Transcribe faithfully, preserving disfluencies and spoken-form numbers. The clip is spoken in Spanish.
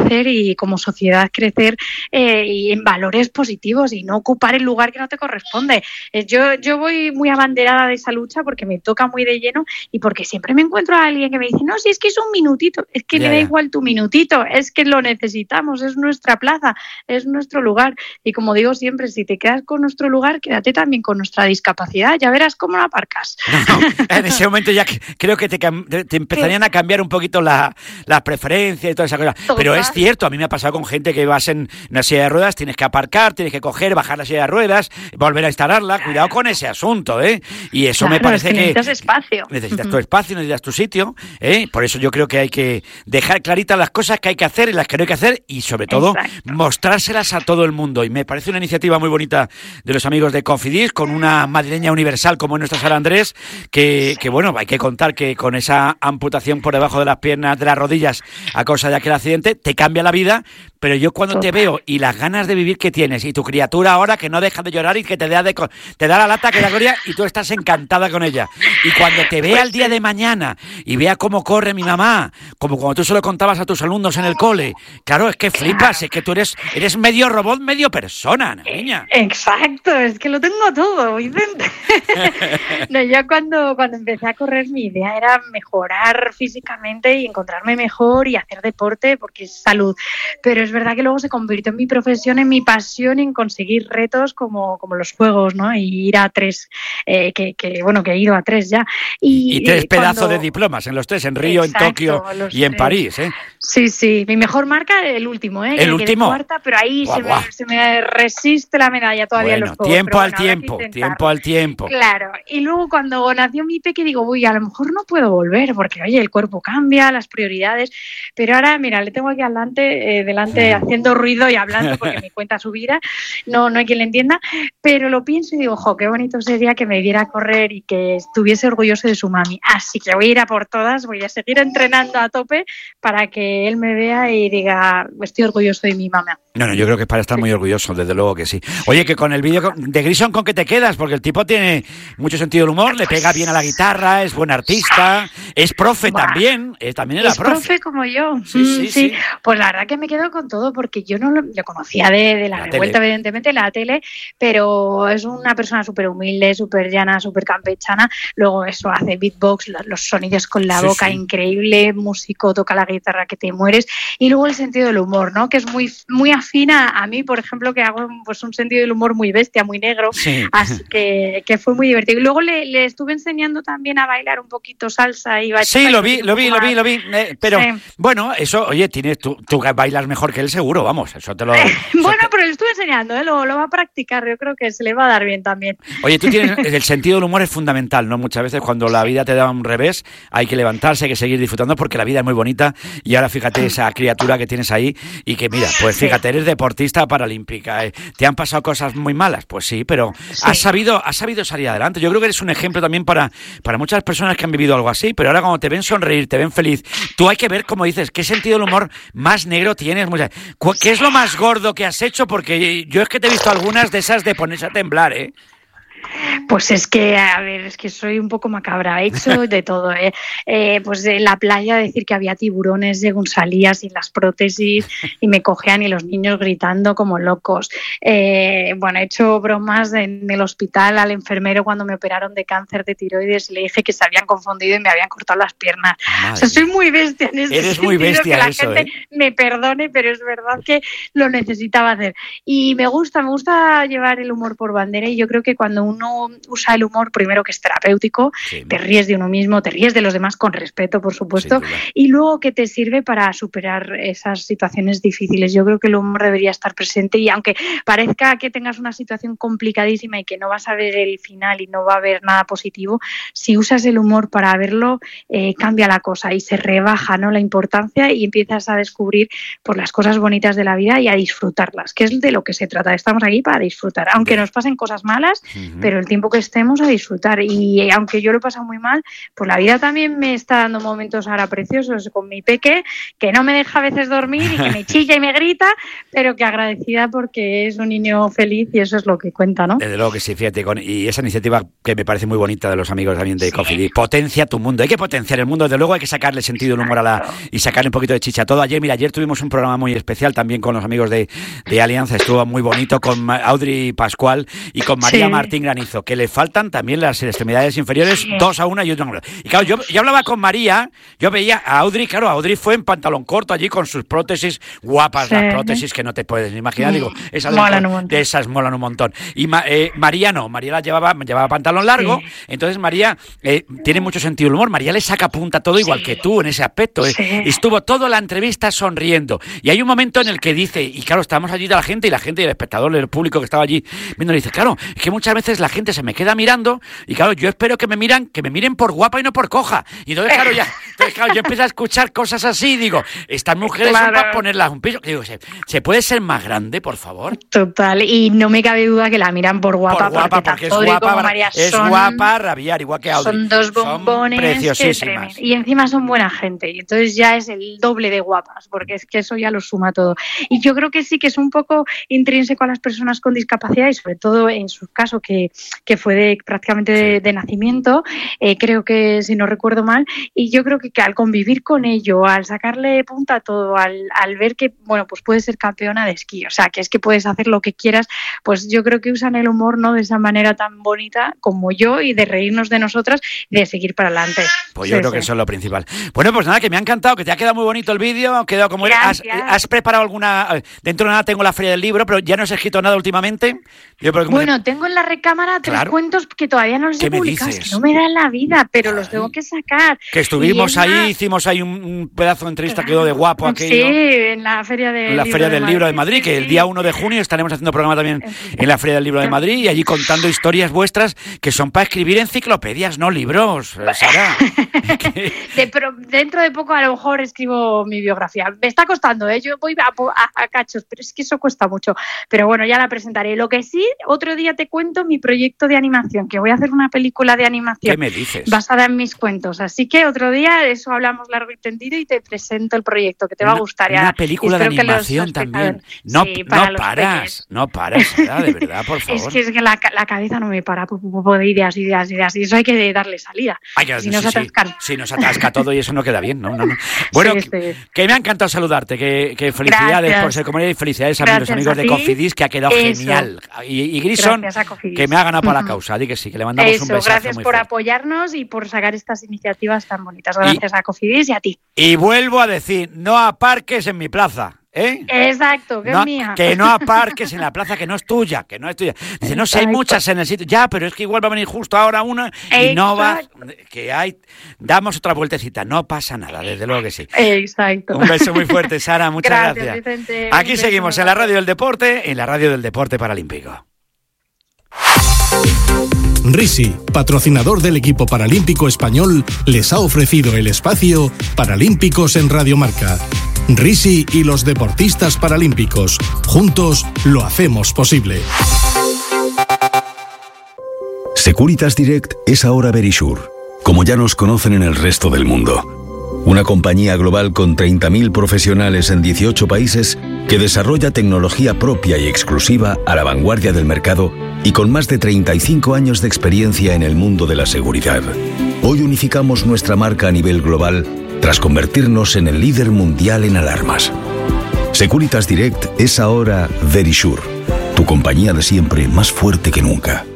crecer y como sociedad crecer eh, y en valores positivos y no ocupar el lugar que no te corresponde. Eh, yo, yo voy muy abanderada de esa lucha porque me toca muy de lleno y porque siempre me encuentro a alguien que me dice, no, si es que es un minutito, es que Ya, me da ya. igual tu minutito, es que lo necesitamos, es nuestra plaza, es nuestro lugar. Y como digo siempre, si te quedas con nuestro lugar, quédate también con nuestra discapacidad, ya verás cómo la aparcas. No, no, en ese momento ya que, creo que te, te empezarían a cambiar un poquito la, la preferencia y toda esa cosa. Total. Pero es cierto, a mí me ha pasado con gente que vas en una silla de ruedas, tienes que aparcar, tienes que coger, bajar la silla de ruedas, volver a instalarla. Cuidado con ese asunto, ¿eh? Y eso Claro, me parece es que que... necesitas espacio. Necesitas tu espacio, necesitas tu sitio, ¿eh? Por eso yo creo que hay que dejar claritas las cosas que hay que hacer y las que no hay que hacer y sobre todo Exacto. mostrárselas a todo el mundo. Y me parece una iniciativa muy bonita de los amigos de Cofidis con una madrileña universal como es nuestra Sara Andrés, que, que bueno, hay que contar que con esa amputación por debajo de las piernas, de las rodillas a causa de aquel accidente, te cambia la vida. Pero yo cuando te veo y las ganas de vivir que tienes y tu criatura ahora que no deja de llorar y que te da, de, te da la lata que da gloria y tú estás encantada con ella. Y cuando te vea el día de mañana y vea cómo corre mi mamá, como cuando tú se lo contabas a tus alumnos en el cole, claro, es que flipas, es que tú eres, eres medio robot, medio persona, niña. Exacto, es que lo tengo todo, Vicente. No, yo cuando, cuando empecé a correr mi idea era mejorar físicamente y encontrarme mejor y hacer deporte porque es salud. Pero es verdad que luego se convirtió en mi profesión, en mi pasión, en conseguir retos como, como los juegos, ¿no? Y ir a tres, eh, que, que bueno, que he ido a tres ya. Y, y tres y cuando... pedazos de diplomas, en los tres, en Río, Exacto, en Tokio y en tres. París, ¿eh? Sí, sí, mi mejor marca el último, ¿eh? ¿El último? Cuarta, pero ahí Buah, se, buah. me, se me resiste la medalla todavía Bueno, en los juegos. tiempo pero al bueno, habrá que tiempo, intentarlo. tiempo al tiempo. Claro, y luego cuando nació mi peque digo, uy, a lo mejor no puedo volver porque, oye, el cuerpo cambia, las prioridades, pero ahora, mira, le tengo aquí adelante, eh, delante haciendo ruido y hablando porque me cuenta su vida, no, no hay quien le entienda, pero lo pienso y digo, jo, qué bonito sería que me viera correr y que estuviese orgulloso de su mami, así que voy a ir a por todas, voy a seguir entrenando a tope para que él me vea y diga, estoy orgulloso de mi mamá. No, no, yo creo que es para estar muy orgulloso, desde luego que sí. Oye, que con el vídeo de Grison, ¿con qué te quedas? Porque el tipo tiene mucho sentido del humor, le pega bien a la guitarra, es buen artista, es profe Buah. también, eh, también era es profe. profe como yo. Sí, sí, sí, sí. Pues la verdad que me quedo con todo porque yo no lo, lo conocía de, de la, La revuelta, tele. evidentemente, la tele, pero es una persona súper humilde, súper llana, súper campechana. Luego eso, hace beatbox, los, los sonidos con la Sí, boca, sí. increíble, músico, toca la guitarra que te mueres. Y luego el sentido del humor, ¿no? Que es muy, muy afina a mí, por ejemplo, que hago pues un sentido del humor muy bestia, muy negro. Sí. Así que, que fue muy divertido. Y luego le, le estuve enseñando también a bailar un poquito salsa y bachata. Sí, lo vi, lo vi, lo vi, lo vi. Eh, pero, Sí. bueno, eso, oye, tienes, tú, tú bailas mejor que él seguro, vamos, eso te lo... eso Bueno, te- pero le estuve enseñando, ¿eh? lo, lo va a practicar, yo creo que se le va a dar bien también. Oye, tú tienes, el sentido del humor es fundamental, ¿no? Muchas veces cuando la vida te da un revés, hay que levantarse, hay que seguir disfrutando porque la vida es muy bonita y ahora fíjate esa criatura que tienes ahí y que mira, pues fíjate, eres deportista paralímpica, ¿eh? ¿Te han pasado cosas muy malas? Pues sí, pero Sí. has sabido, has sabido salir adelante. Yo creo que eres un ejemplo también para, para muchas personas que han vivido algo así, pero ahora cuando te ven sonreír, te ven feliz, tú hay que ver, como dices, qué sentido del humor más negro tienes. ¿Qué es lo más gordo que has hecho? Porque yo es que te he visto algunas de esas de ponerse a temblar, ¿eh? Pues es que, a ver, es que soy un poco macabra, he hecho de todo, ¿eh? Eh, pues en la playa decir que había tiburones según salía sin las prótesis y me cogían y los niños gritando como locos. Eh, bueno, he hecho bromas en el hospital al enfermero cuando me operaron de cáncer de tiroides y le dije que se habían confundido y me habían cortado las piernas. Madre O sea, soy muy bestia en ese Eres sentido, muy bestia que la eso, gente ¿eh? me perdone, pero es verdad que lo necesitaba hacer. Y me gusta, me gusta llevar el humor por bandera y yo creo que cuando uno usa el humor, primero que es terapéutico, Sí. te ríes de uno mismo, te ríes de los demás con respeto, por supuesto, Sin duda. y luego que te sirve para superar esas situaciones difíciles. Yo creo que el humor debería estar presente y aunque parezca que tengas una situación complicadísima y que no vas a ver el final y no va a haber nada positivo, si usas el humor para verlo, eh, cambia la cosa y se rebaja, ¿no?, la importancia y empiezas a descubrir pues, las cosas bonitas de la vida y a disfrutarlas, que es de lo que se trata. Estamos aquí para disfrutar. Aunque Bien. nos pasen cosas malas, uh-huh. pero el tiempo que estemos a disfrutar. Y aunque yo lo he pasado muy mal, pues la vida también me está dando momentos ahora preciosos con mi peque, que no me deja a veces dormir y que me chilla y me grita, pero que agradecida porque es un niño feliz y eso es lo que cuenta, ¿no? Desde luego que sí, fíjate, con, y esa iniciativa que me parece muy bonita de los amigos también de sí. Cofidis, potencia tu mundo, hay que potenciar el mundo, desde luego hay que sacarle sentido del humor a la, y sacarle un poquito de chicha a todo. Ayer, mira, ayer tuvimos un programa muy especial también con los amigos de, de Alianza, estuvo muy bonito con Audrey Pascual y con María sí. Martín Granizo, que le faltan también las extremidades inferiores, sí. dos a una y otra. Y claro, yo, yo hablaba con María, yo veía a Audrey, claro, Audrey fue en pantalón corto allí con sus prótesis, guapas sí. las prótesis que no te puedes ni imaginar, sí. digo, esas molan de, de esas molan un montón. Y eh, María no, María la llevaba, llevaba pantalón largo, sí. entonces María eh, tiene mucho sentido del humor, María le saca punta todo igual sí. que tú en ese aspecto, eh. sí. estuvo toda la entrevista sonriendo, y hay un momento en el que dice, y claro, estábamos allí de la gente, y la gente, y el espectador, el público que estaba allí viendo, le dice, claro, es que muchas veces la gente se me queda mirando, y claro, yo espero que me miran, que me miren por guapa y no por coja, y entonces claro, ya, entonces, claro, yo empiezo a escuchar cosas así, y digo, estas mujeres claro. son para ponerlas un piso, digo, ¿se, ¿se puede ser más grande, por favor? Total, y no me cabe duda que la miran por guapa, por guapa porque, porque es guapa, como María es son, guapa, rabiar, igual que Audrey. Son dos bombones, son preciosísimas. Y encima son buena gente, y entonces ya es el doble de guapas, porque es que eso ya lo suma todo. Y yo creo que sí que es un poco intrínseco a las personas con discapacidad, y sobre todo en su caso, que, que fue de, prácticamente de, sí. de nacimiento, eh, creo que, si no recuerdo mal, y yo creo que, que al convivir con ello, al sacarle punta a todo, al, al ver que, bueno, pues puedes ser campeona de esquí, o sea, que es que puedes hacer lo que quieras, pues yo creo que usan el humor, ¿no?, de esa manera tan bonita como yo, y de reírnos de nosotras y de seguir para adelante. Pues yo sí, creo sí. que eso es lo principal. Bueno, pues nada, que me ha encantado, que te ha quedado muy bonito el vídeo, ha quedado como era. ¿Has, ¿Has preparado alguna? Dentro de nada tengo la feria del libro, pero ya no has escrito nada últimamente. Yo, bueno, te... tengo en la recámara tres claro. cuentos que todavía no los he publicado, es que no me dan la vida, pero Ay. los tengo que sacar. Que estuvimos ahí, una... hicimos ahí un, un pedazo de entrevista, claro. quedó de guapo aquello. Sí, en la feria del en la libro feria de del Madrid. libro de Madrid, que el día uno de junio estaremos haciendo programa también en la feria del libro de Madrid, y allí contando historias vuestras que son para escribir enciclopedias, no libros, Sara. de, pero dentro de poco a lo mejor escribo mi biografía. Me está costando, ¿eh? Yo voy a, a, a cachos, pero es que eso cuesta mucho. Pero bueno, ya la presentaré. Lo que sí, otro día te cuento mi proyecto de animación, que voy a hacer una película de animación. ¿Qué me dices? Basada en mis cuentos. Así que otro día de eso hablamos largo y tendido y te presento el proyecto, que te va una, a gustar. Una ya. película de animación también. No, sí, no paras, peques. no paras, Sara, de verdad, por favor. Es que, es que la, la cabeza no me para de ideas, ideas, ideas, y eso hay que darle salida. Ay, si sí, nos sí, atascan. Sí, sí, nos atasca todo y eso no queda bien, ¿no? no, no. Bueno, sí, que, que me ha encantado saludarte, que, que felicidades Gracias. por ser comunidad y felicidades a mis amigos de Cofidis, que ha quedado eso. genial. Y, y Grison, que me ha ganado para la causa, di que sí, que le mandamos eso, un besazo gracias muy por fuerte. apoyarnos y por sacar estas iniciativas tan bonitas. Gracias y, a Cofidis y a ti. Y vuelvo a decir, no aparques en mi plaza. ¿Eh? Exacto, que no, es mía. Que no aparques en la plaza que no es tuya, que no es tuya. Dice, no sé, hay muchas en el sitio. Ya, pero es que igual va a venir justo ahora una y Exacto. no va. Que hay. Damos otra vueltecita, no pasa nada, desde luego que sí. Exacto. Un beso muy fuerte, Sara, muchas gracias. gracias. Vicente, Aquí seguimos en la Radio del Deporte, en la Radio del Deporte Paralímpico. Risi, patrocinador del equipo paralímpico español, les ha ofrecido el espacio Paralímpicos en Radio Marca. Risi y los deportistas paralímpicos, juntos lo hacemos posible. Securitas Direct es ahora Verisure, como ya nos conocen en el resto del mundo. Una compañía global con treinta mil profesionales en dieciocho países que desarrolla tecnología propia y exclusiva a la vanguardia del mercado y con más de treinta y cinco años de experiencia en el mundo de la seguridad. Hoy unificamos nuestra marca a nivel global tras convertirnos en el líder mundial en alarmas. Securitas Direct es ahora Verisure, tu compañía de siempre más fuerte que nunca.